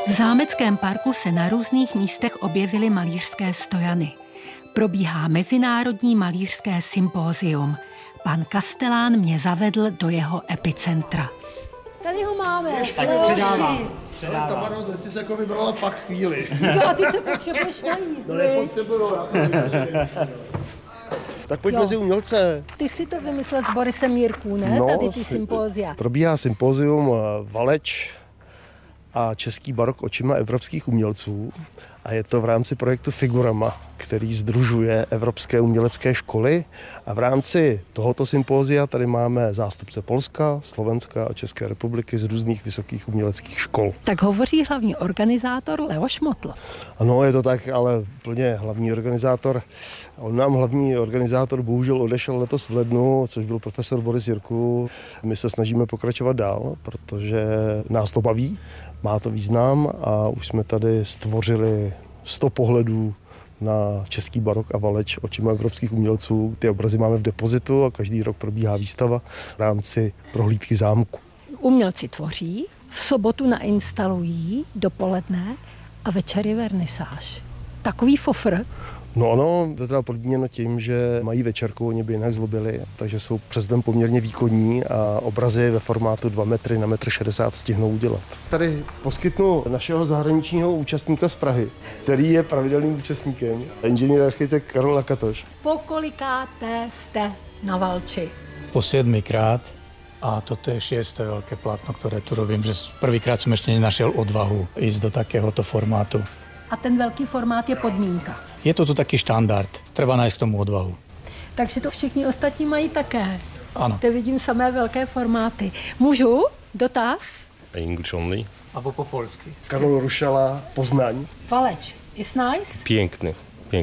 V zámeckém parku se na různých místech objevily malířské stojany. Probíhá mezinárodní malířské sympózium. Pan Kastelán mě zavedl do jeho epicentra. Tady ho máme. Tamara, ty jsi se jako vybrala fakt chvíli. A ty se potřebuješ najíst, No nepotřebuju. Tak pojď mezi umělce. Ty si to vymyslel s Borisem Jirků, ne? No, tady ty sympózia. Probíhá sympózium Valeč a český barok očima evropských umělců. A je to v rámci projektu Figurama, který sdružuje evropské umělecké školy. A v rámci tohoto sympózia tady máme zástupce Polska, Slovenska a České republiky z různých vysokých uměleckých škol. Tak hovoří hlavní organizátor Leoš Motl. Ano, je to tak, ale plně hlavní organizátor. On nám hlavní organizátor bohužel odešel letos v lednu, což byl profesor Boris Jirků. My se snažíme pokračovat dál, protože nás to baví, má to význam a už jsme tady stvořili 100 pohledů na český barok a Valeč očima evropských umělců. Ty obrazy máme v depozitu a každý rok probíhá výstava v rámci prohlídky zámku. Umělci tvoří, v sobotu nainstalují dopoledne a večer je vernisáž. Takový fofr. No ano, to je teda podmíněno tím, že mají večerku, oni by jinak zlobili, takže jsou přes den poměrně výkonní a obrazy ve formátu 2 metry na 1,60 m stihnou udělat. Tady poskytnu našeho zahraničního účastníka z Prahy, který je pravidelným účastníkem, inženýr architekt Karol Lakatoš. Pokolikáté jste na Valči? Po 7krát a toto je 6. veľké plátno, ktoré tu robím, že prvýkrát som ešte nenašiel odvahu ísť do takéhoto formátu. A ten velký formát je podmínka. Je to tu taký štandard, treba nájsť k tomu odvahu. Takže to všichni ostatní mají také. Ano. Teď vidím samé velké formáty. Můžu? Dotaz? English only. Abo po polsky. Karol Rušala, Poznaň. Valeč, is nice? Piękny.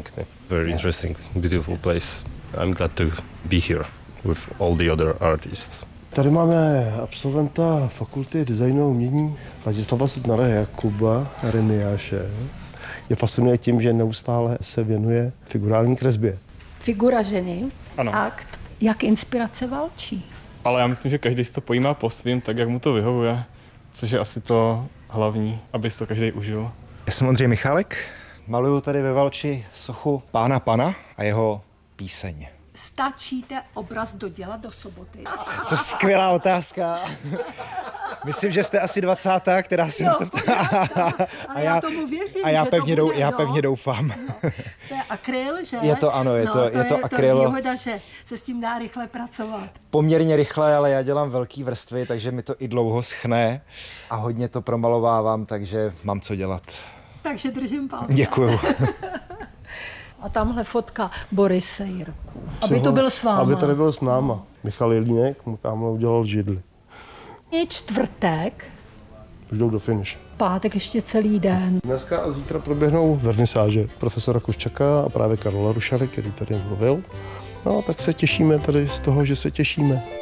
Very interesting, beautiful place. I'm glad to be here with all the other artists. Tady máme absolventa fakulty designu a umění Ladislava Sutnara Jakuba Remiáše. Je fascinuje tím, že neustále se věnuje figurální kresbě. Figura ženy, ano. Akt. Jak inspirace Valčí? Ale já myslím, že každý si to pojímá po svým, tak jak mu to vyhovuje, což je asi to hlavní, aby si to každý užil. Já jsem Ondřej Michálek, maluju tady ve Valči sochu Pána Pana a jeho píseň. Stačíte obraz dodělat do soboty? To je skvělá otázka. Myslím, že jste asi 20., která se na to ptá. Ale já tomu věřím, a já že pevně, to bude, já pevně doufám. To je akryl, že? Je to ano, je to akryl. To je výhoda, že se s tím dá rychle pracovat. Poměrně rychle, ale já dělám velký vrstvy, takže mi to i dlouho schne a hodně to promalovávám, takže mám co dělat. Takže držím palce. Děkuju. A tamhle fotka Borise Jirků. Aby to byl s váma. Aby tady byl s náma. Michal Jelínek mu tamhle udělal židli. Je čtvrtek. Už jdou do finiše. Pátek ještě celý den. Dneska a zítra proběhnou vernisáže profesora Kuščaka a právě Karola Rušaly, který tady mluvil. No tak se těšíme tady z toho, že se těšíme.